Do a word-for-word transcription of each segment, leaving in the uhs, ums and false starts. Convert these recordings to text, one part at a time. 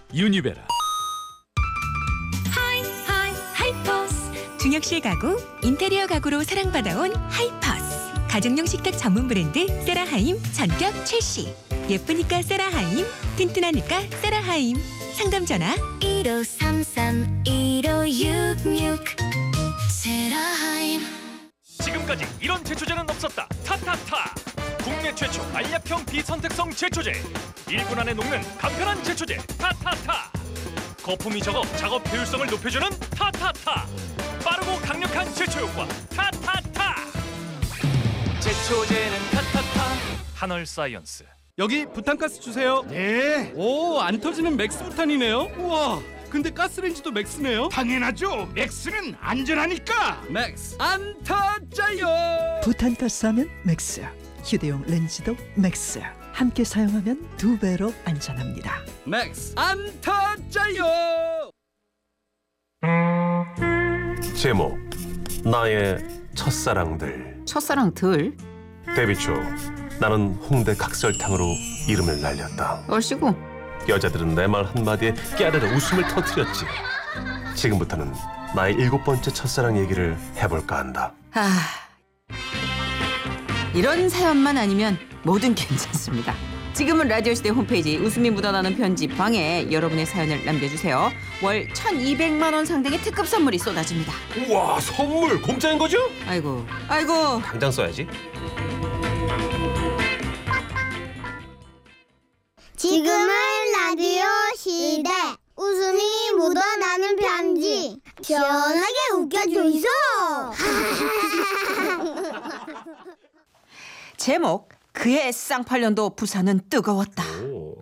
유니베라. 하이 하이 하이퍼스. 중역실 가구, 인테리어 가구로 사랑받아온 하이퍼스. 가정용 식탁 전문 브랜드 세라하임 전격 출시. 예쁘니까 세라하임, 튼튼하니까 세라하임. 상담 전화 일오삼삼 일오육육 세라하임. 지금까지 이런 제초제는 없었다. 타타타. 국내 최초 알약형 비선택성 제초제. 일 분 안에 녹는 간편한 제초제 타타타. 거품이 적어 작업 효율성을 높여주는 타타타. 빠르고 강력한 제초 효과 타타타. 제초제는 타타타. 한얼사이언스. 여기 부탄가스 주세요. 네. 오, 안 터지는 맥스 부탄이네요. 우와, 근데 가스레인지도 맥스네요. 당연하죠. 맥스는 안전하니까. 맥스 안 터져요. 부탄가스 하면 맥스, 휴대용 렌즈도 맥스. 함께 사용하면 두 배로 안전합니다. 맥스 안 터져요. 제목 나의 첫사랑들. 첫사랑들? 데뷔 초 나는 홍대 각설탕으로 이름을 날렸다. 얼씨구. 여자들은 내 말 한마디에 깨르르 웃음을 터뜨렸지. 지금부터는 나의 일곱 번째 첫사랑 얘기를 해볼까 한다. 아, 이런 사연만 아니면 뭐든 괜찮습니다. 지금은 라디오시대 홈페이지 웃음이 묻어나는 편집방에 여러분의 사연을 남겨주세요. 월 천이백만 원 상당의 특급 선물이 쏟아집니다. 우와, 선물 공짜인 거죠? 아이고 아이고. 당장 써야지. 지금은 라디오 시대. 웃음이 묻어나는 편지. 시원하게 웃겨주이소. 제목 그의 쌍팔년도 부산은 뜨거웠다. 오.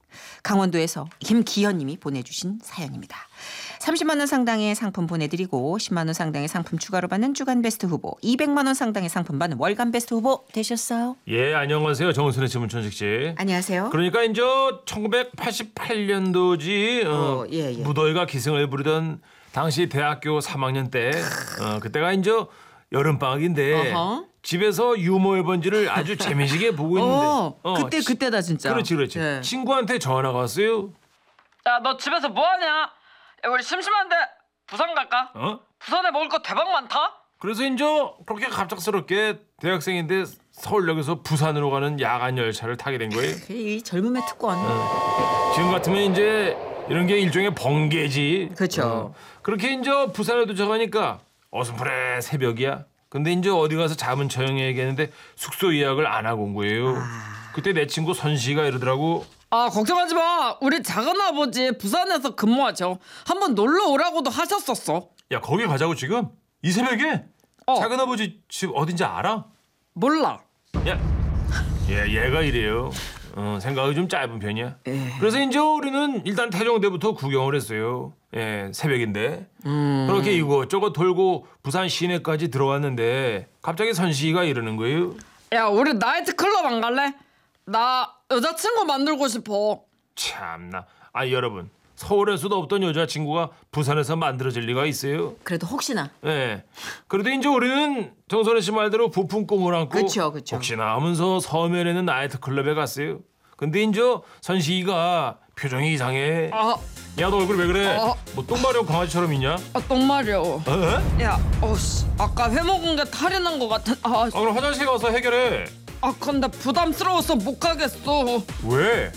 강원도에서 김기현님이 보내주신 사연입니다. 삼십만 원 상당의 상품 보내드리고 십만 원 상당의 상품 추가로 받는 주간베스트 후보, 이백만 원 상당의 상품 받는 월간베스트 후보 되셨어요? 예, 안녕하세요. 정은순의 지문천식 씨. 안녕하세요. 그러니까 이제 천구백팔십팔 년도지 어, 어, 예, 예. 무더위가 기승을 부리던 당시 대학교 삼 학년 때 어, 그때가 이제 여름방학인데 어허. 집에서 유머 일번지를 아주 재미지게 보고 있는데 어, 그때 치- 그때다 진짜. 그렇지 그렇지. 네. 친구한테 전화가 왔어요. 야, 너 집에서 뭐하냐? 야, 우리 심심한데 부산 갈까? 어? 부산에 먹을 거 대박 많다? 그래서 이제 그렇게 갑작스럽게 대학생인데 서울역에서 부산으로 가는 야간 열차를 타게 된 거예요. 이 젊음의 특권. 지금 같으면 이제 이런 게 일종의 번개지. 그렇죠. 어. 그렇게 이제 부산에 도착하니까 어슴푸레 새벽이야. 근데 이제 어디 가서 잠은 처형해야겠는데 숙소 예약을 안 하고 온 거예요. 아. 그때 내 친구 선씨가 이러더라고. 아, 걱정하지 마. 우리 작은아버지 부산에서 근무하죠. 한번 놀러 오라고도 하셨었어. 야, 거기 가자고 지금? 이 새벽에? 어. 작은아버지 집 어딘지 알아? 몰라. 야, 얘, 얘가 이래요. 어, 생각이 좀 짧은 편이야. 예. 그래서 이제 우리는 일단 태종대부터 구경을 했어요. 예, 새벽인데. 그렇게 이곳저곳 돌고 부산 시내까지 들어왔는데 갑자기 선씨가 이러는 거예요. 야, 우리 나이트 클럽 안 갈래? 나 여자친구 만들고 싶어. 참나. 아, 여러분. 서울에서도 없던 여자친구가 부산에서 만들어질 리가 있어요? 그래도 혹시나. 예. 그래도 이제 우리는 정선혜 씨 말대로 부푼 꿈을 안고 그쵸, 그쵸. 혹시나 하면서 서면에 있는 나이트클럽에 갔어요. 근데 이제 선씨가 표정이 이상해. 아, 야, 너 얼굴 왜 그래? 어. 뭐 똥마려운 강아지처럼 있냐? 아 똥마려. 어? 야, 어씨, 아까 회 먹은 게 탈이 난 것 같은. 아, 아, 그럼 화장실 가서 해결해. 아, 근데 부담스러워서 못 가겠어. 왜?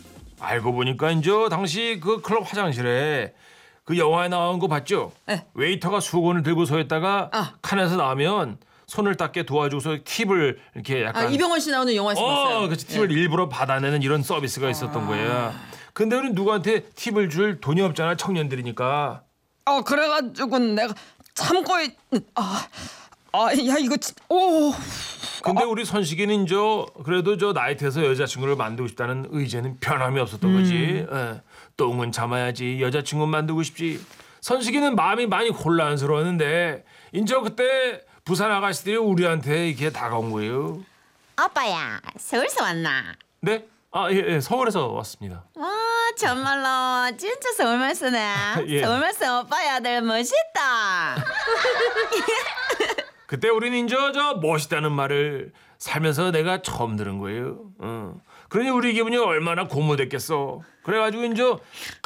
알고 보니까 이제 당시 그 클럽 화장실에 그 영화에 나온 거 봤죠? 네. 웨이터가 수건을 들고 서 있다가 아. 칸에서 나오면 손을 닦게 도와주고서 팁을 이렇게 아, 약간 이병헌 씨 나오는 영화에서 봤어요. 어, 그치. 팁을 예. 일부러 받아내는 이런 서비스가 있었던 거야. 근데 우리 누구한테 팁을 줄 돈이 없잖아, 청년들이니까. 어, 그래가지고 내가 참고 있. 아, 아, 야 이거 진. 오. 근데 우리 선식이는 저 그래도 저 나이트에서 여자친구를 만들고 싶다는 의지는 변함이 없었던 거지. 예. 똥은 참아야지 여자친구 만들고 싶지. 선식이는 마음이 많이 혼란스러웠는데 이제 그때 부산 아가씨들이 우리한테 이렇게 다가온 거예요. 오빠야, 서울서 왔나? 네? 아, 예, 예, 서울에서 왔습니다. 와, 정말로 진짜 서울 말쓰네. 예. 서울 말쓰 오빠야 아들 멋있다. 그때 우리는 이제 저 멋있다는 말을 살면서 내가 처음 들은 거예요. 어. 그러니 우리 기분이 얼마나 고무됐겠어. 그래가지고 이제